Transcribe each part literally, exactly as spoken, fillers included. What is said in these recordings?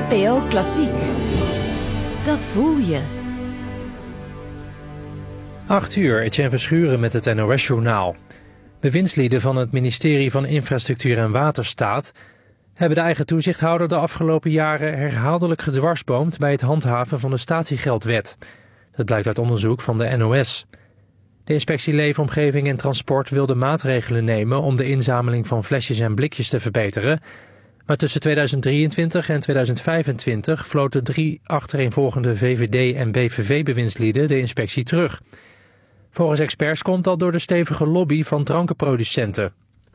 N P O Klassiek. Dat voel je. acht uur, Etienne Verschuren met het N O S-journaal. Bewindslieden van het ministerie van Infrastructuur en Waterstaat hebben de eigen toezichthouder de afgelopen jaren herhaaldelijk gedwarsboomd bij het handhaven van de statiegeldwet. Dat blijkt uit onderzoek van de N O S. De inspectie Leefomgeving en Transport wilde maatregelen nemen om de inzameling van flesjes en blikjes te verbeteren. Maar tussen tweeduizend drieëntwintig en tweeduizend vijfentwintig floten drie achtereenvolgende V V D en B V V-bewindslieden de inspectie terug. Volgens experts komt dat door de stevige lobby van drankenproducenten.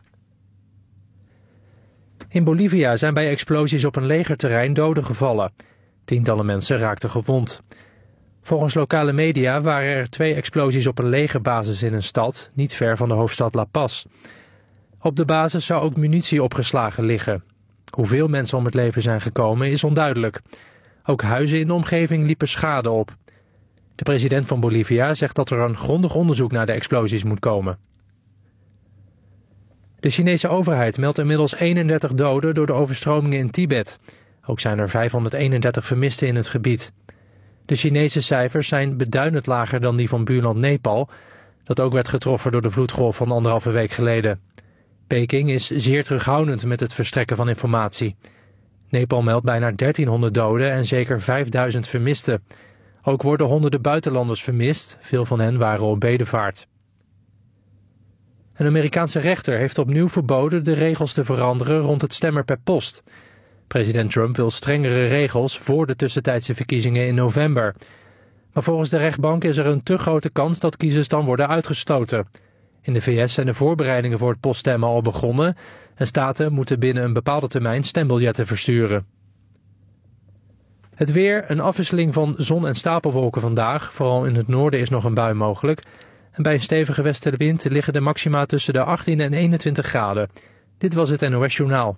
In Bolivia zijn bij explosies op een legerterrein doden gevallen. Tientallen mensen raakten gewond. Volgens lokale media waren er twee explosies op een legerbasis in een stad, niet ver van de hoofdstad La Paz. Op de basis zou ook munitie opgeslagen liggen. Hoeveel mensen om het leven zijn gekomen is onduidelijk. Ook huizen in de omgeving liepen schade op. De president van Bolivia zegt dat er een grondig onderzoek naar de explosies moet komen. De Chinese overheid meldt inmiddels eenendertig doden door de overstromingen in Tibet. Ook zijn er vijfhonderdeenendertig vermisten in het gebied. De Chinese cijfers zijn beduidend lager dan die van buurland Nepal, dat ook werd getroffen door de vloedgolf van anderhalve week geleden. Peking is zeer terughoudend met het verstrekken van informatie. Nepal meldt bijna dertienhonderd doden en zeker vijfduizend vermisten. Ook worden honderden buitenlanders vermist, veel van hen waren op bedevaart. Een Amerikaanse rechter heeft opnieuw verboden de regels te veranderen rond het stemmen per post. President Trump wil strengere regels voor de tussentijdse verkiezingen in november. Maar volgens de rechtbank is er een te grote kans dat kiezers dan worden uitgesloten. In de V S zijn de voorbereidingen voor het poststemmen al begonnen en staten moeten binnen een bepaalde termijn stembiljetten versturen. Het weer, een afwisseling van zon en stapelwolken vandaag. Vooral in het noorden is nog een bui mogelijk. En bij een stevige westenwind liggen de maxima tussen de achttien en eenentwintig graden. Dit was het N O S-journaal.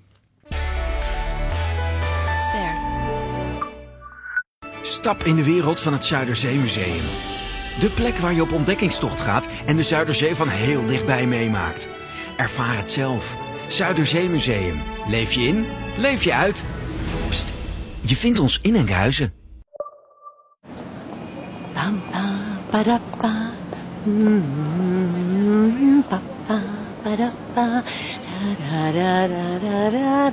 Ster. Stap in de wereld van het Zuiderzeemuseum. De plek waar je op ontdekkingstocht gaat en de Zuiderzee van heel dichtbij meemaakt. Ervaar het zelf. Zuiderzeemuseum. Leef je in, leef je uit. Pst, je vindt ons in Enkhuizen. Pam, pa, para, pa. Mm, pa, pa, para, pa. Da, da, da, da, da.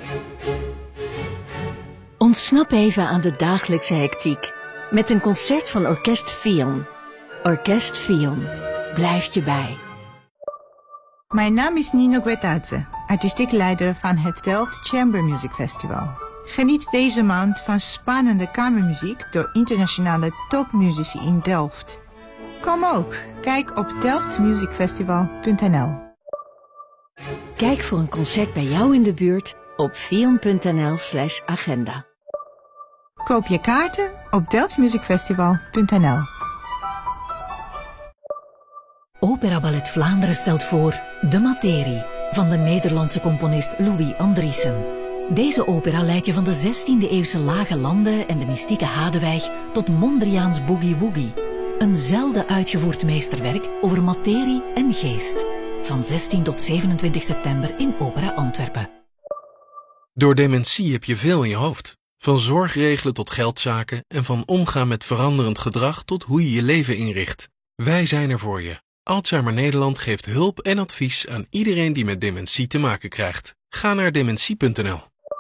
Ontsnap even aan de dagelijkse hectiek met een concert van Orkest Fion. Orkest Fion blijft je bij. Mijn naam is Nino Guetadze, artistiek leider van het Delft Chamber Music Festival. Geniet deze maand van spannende kamermuziek door internationale topmuzici in Delft. Kom ook, kijk op delft music festival punt n l. Kijk voor een concert bij jou in de buurt op fion punt n l slash agenda. Koop je kaarten op delft music festival punt n l. Opera Ballet Vlaanderen stelt voor De Materie van de Nederlandse componist Louis Andriessen. Deze opera leidt je van de zestiende-eeuwse lage landen en de mystieke Hadewijk tot Mondriaans Boogie Woogie. Een zelden uitgevoerd meesterwerk over materie en geest. Van zestien tot zevenentwintig september in Opera Antwerpen. Door dementie heb je veel in je hoofd. Van zorgregelen tot geldzaken en van omgaan met veranderend gedrag tot hoe je je leven inricht. Wij zijn er voor je. Alzheimer Nederland geeft hulp en advies aan iedereen die met dementie te maken krijgt. Ga naar dementie punt n l.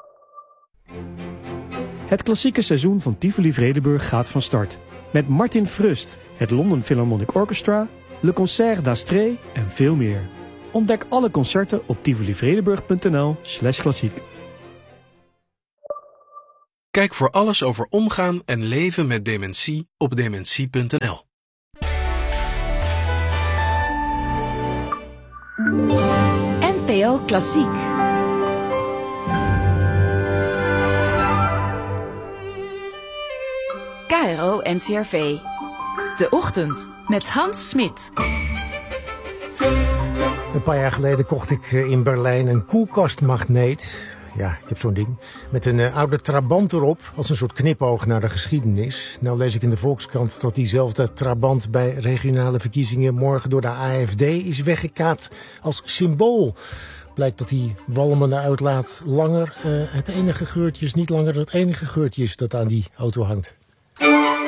Het klassieke seizoen van Tivoli Vredenburg gaat van start. Met Martin Frust, het London Philharmonic Orchestra, Le Concert d'Astrée en veel meer. Ontdek alle concerten op tivolivredenburg punt n l slash klassiek. Kijk voor alles over omgaan en leven met dementie op dementie punt n l. N P O Klassiek. K R O N C R V. De Ochtend met Hans Smit. Een paar jaar geleden kocht ik in Berlijn een koelkastmagneet. Ja, ik heb zo'n ding. Met een uh, oude Trabant erop, als een soort knipoog naar de geschiedenis. Nou lees ik in de Volkskrant dat diezelfde Trabant bij regionale verkiezingen morgen door de A F D is weggekaapt als symbool. Blijkt dat die walmende uitlaat langer uh, het enige geurtje is, niet langer het enige geurtje is dat aan die auto hangt.